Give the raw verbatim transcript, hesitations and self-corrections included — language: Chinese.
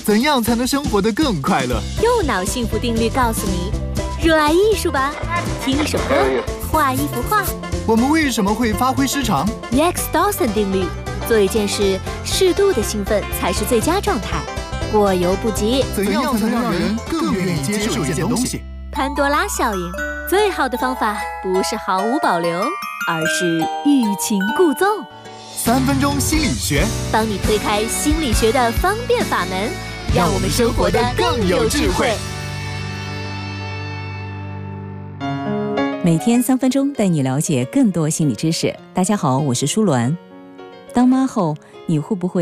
怎样才能生活得更快乐？ 右脑幸福定律告诉你：热爱艺术吧，听一首歌，画一幅画。 我们为什么会发挥失常 Rex Dawson 定律：做一件事，适度的兴奋才是最佳状态，过犹不及。 怎样才能让人更愿意接受一件东西？ 潘多拉效应：最好的方法不是毫无保留，而是欲擒故纵。 三分钟心理学， 帮你推开心理学的方便法门，让我们生活得更有智慧。 每天三分钟带你了解更多心理知识。大家好，我是舒鸾。当妈后，你会不会